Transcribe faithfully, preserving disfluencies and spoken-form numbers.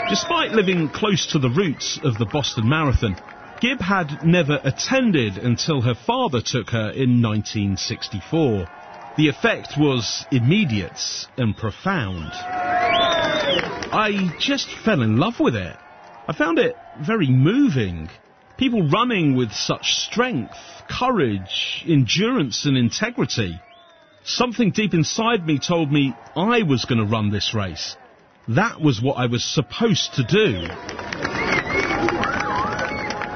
Despite living close to the roots of the Boston Marathon, Gibb had never attended until her father took her in nineteen sixty-four. The effect was immediate and profound. I just fell in love with it. I found it very moving. People running with such strength, courage, endurance and integrity. Something deep inside me told me I was going to run this race. That was what I was supposed to do.